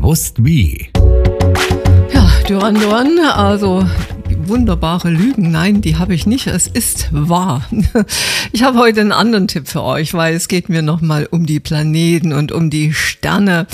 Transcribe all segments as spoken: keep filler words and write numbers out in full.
Gewusst wie. Ja, Duran Duran, also wunderbare Lügen, nein, die habe ich nicht, es ist wahr. Ich habe heute einen anderen Tipp für euch, weil es geht mir nochmal um die Planeten und um die Sterne.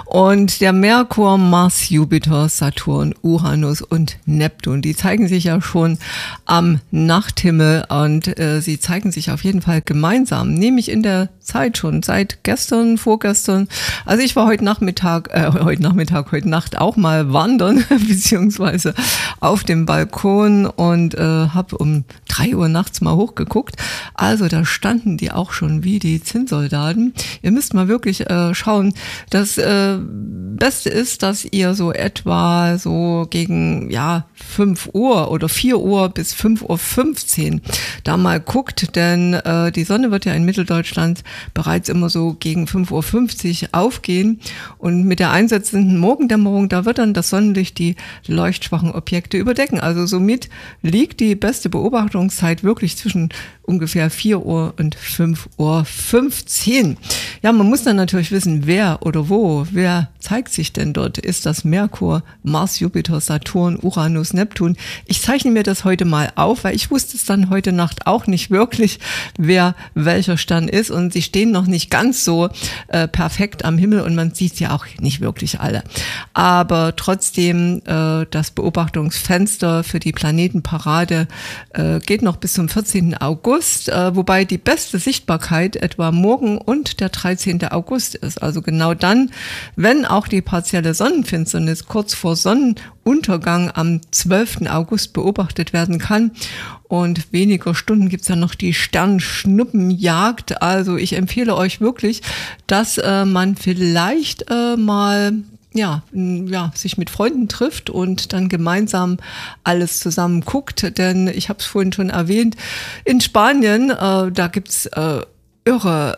Und der Merkur, Mars, Jupiter, Saturn, Uranus und Neptun, die zeigen sich ja schon am Nachthimmel und äh, sie zeigen sich auf jeden Fall gemeinsam, nämlich in der Zeit schon, seit gestern, vorgestern. Also ich war heute Nachmittag, äh, heute Nachmittag, heute Nacht auch mal wandern, beziehungsweise auf dem Balkon und äh, habe um drei Uhr nachts mal hochgeguckt. Also da standen die auch schon wie die Zinnsoldaten. Ihr müsst mal wirklich äh, schauen. Das äh, Beste ist, dass ihr so etwa so gegen ja fünf Uhr oder vier Uhr bis fünf Uhr fünfzehn da mal guckt, denn äh, die Sonne wird ja in Mitteldeutschland bereits immer so gegen fünf Uhr fünfzig aufgehen und mit der einsetzenden Morgendämmerung, da wird dann das Sonnenlicht die leuchtschwachen Objekte überdecken. Also somit liegt die beste Beobachtungszeit wirklich zwischen ungefähr vier Uhr und fünf Uhr fünfzehn. Ja, man muss dann natürlich wissen, wer oder wo, wer zeigt sich denn dort? Ist das Merkur, Mars, Jupiter, Saturn, Uranus, Neptun? Ich zeichne mir das heute mal auf, weil ich wusste es dann heute Nacht auch nicht wirklich, wer welcher Stern ist und sie stehen noch nicht ganz so äh, perfekt am Himmel und man sieht sie auch nicht wirklich alle. Aber trotzdem, äh, das Beobachtungsfenster für die Planetenparade äh, geht noch bis zum vierzehnten August, äh, wobei die beste Sichtbarkeit etwa morgen und der dreizehnten August ist. Also genau dann, wenn auch die partielle Sonnenfinsternis kurz vor Sonnenuntergang am zwölften August beobachtet werden kann. Und weniger Stunden gibt's dann noch die Sternschnuppenjagd. Also ich empfehle euch wirklich, dass äh, man vielleicht äh, mal ja, ja, sich mit Freunden trifft und dann gemeinsam alles zusammen guckt. Denn ich habe es vorhin schon erwähnt, in Spanien, äh, da gibt's äh, irre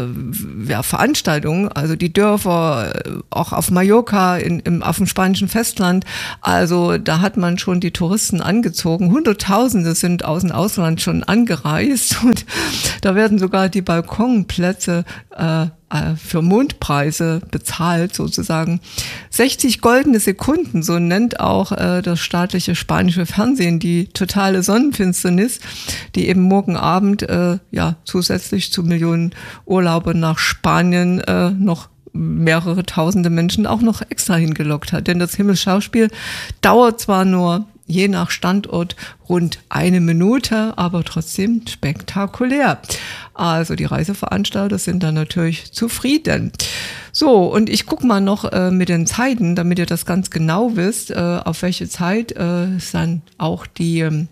äh, ja, Veranstaltungen, also die Dörfer, äh, auch auf Mallorca, in, im, auf dem spanischen Festland, also da hat man schon die Touristen angezogen. Hunderttausende sind aus dem Ausland schon angereist und da werden sogar die Balkonplätze äh, für Mondpreise bezahlt sozusagen. sechzig goldene Sekunden, so nennt auch äh, das staatliche spanische Fernsehen die totale Sonnenfinsternis, die eben morgen Abend äh, ja zusätzlich zu Millionen Urlaubern nach Spanien äh, noch mehrere tausende Menschen auch noch extra hingelockt hat. Denn das Himmelsschauspiel dauert zwar nur je nach Standort rund eine Minute, aber trotzdem spektakulär. Also die Reiseveranstalter sind dann natürlich zufrieden. So, und ich gucke mal noch äh, mit den Zeiten, damit ihr das ganz genau wisst, äh, auf welche Zeit äh, dann auch die äh,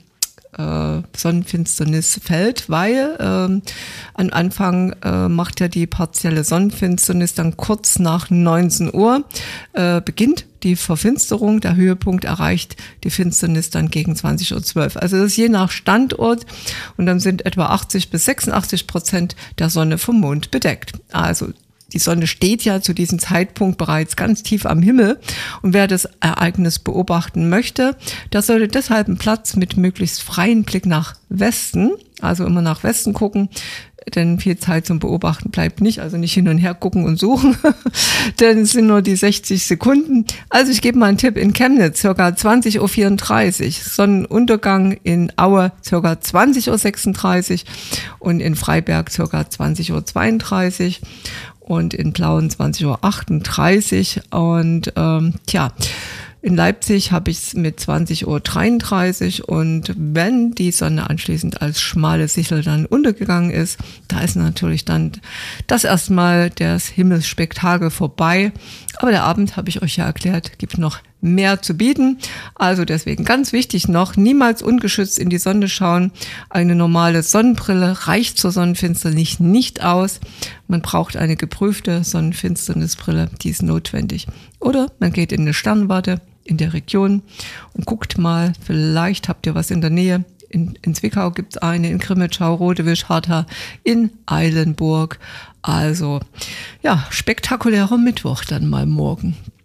Sonnenfinsternis fällt, weil ähm, am Anfang äh, macht ja die partielle Sonnenfinsternis dann kurz nach neunzehn Uhr äh, beginnt die Verfinsterung, der Höhepunkt erreicht die Finsternis dann gegen zwanzig Uhr zwölf. Also das ist je nach Standort und dann sind etwa achtzig bis sechsundachtzig Prozent der Sonne vom Mond bedeckt. Also die Sonne steht ja zu diesem Zeitpunkt bereits ganz tief am Himmel und wer das Ereignis beobachten möchte, der sollte deshalb einen Platz mit möglichst freiem Blick nach Westen, also immer nach Westen gucken, denn viel Zeit zum Beobachten bleibt nicht, also nicht hin und her gucken und suchen, denn es sind nur die sechzig Sekunden. Also ich gebe mal einen Tipp, in Chemnitz ca. zwanzig Uhr vierunddreißig, Sonnenuntergang in Aue ca. zwanzig Uhr sechsunddreißig und in Freiberg ca. zwanzig Uhr zweiunddreißig und in Plauen zwanzig Uhr achtunddreißig und ähm, tja, in Leipzig habe ich es mit zwanzig Uhr dreiunddreißig und wenn die Sonne anschließend als schmale Sichel dann untergegangen ist, da ist natürlich dann das erstmal das Himmelsspektakel vorbei. Aber der Abend, habe ich euch ja erklärt, gibt noch mehr zu bieten. Also deswegen ganz wichtig noch, niemals ungeschützt in die Sonne schauen. Eine normale Sonnenbrille reicht zur Sonnenfinsternis nicht aus. Man braucht eine geprüfte Sonnenfinsternisbrille, die ist notwendig. Oder man geht in eine Sternwarte in der Region und guckt mal, vielleicht habt ihr was in der Nähe. In, in Zwickau gibt es eine, in Grimmitschau, Rodewisch, Hartha, in Eilenburg. Also ja, spektakulärer Mittwoch dann mal morgen.